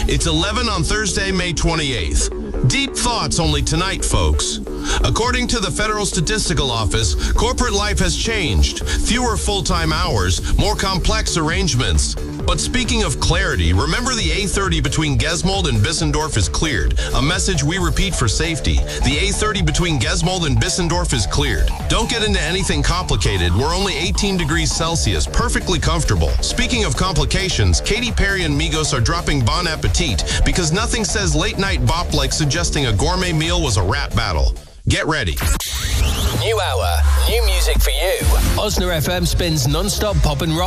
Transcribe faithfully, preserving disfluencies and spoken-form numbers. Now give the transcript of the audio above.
It's eleven on Thursday, May twenty-eighth. Deep thoughts only tonight, folks. According to the Federal Statistical Office, corporate life has changed. Fewer full-time hours, more complex arrangements. But speaking of clarity, remember the A thirty between Gesmold and Bissendorf is cleared. A message we repeat for safety. The A thirty between Gesmold and Bissendorf is cleared. Don't get into anything complicated. We're only eighteen degrees Celsius, perfectly comfortable. Speaking of complications, Katy Perry and Migos are dropping Bon Appetit because nothing says late-night bop like suggesting a gourmet meal was a rap battle. Get ready. New hour, new music for you. Osna F M spins non-stop pop and rock.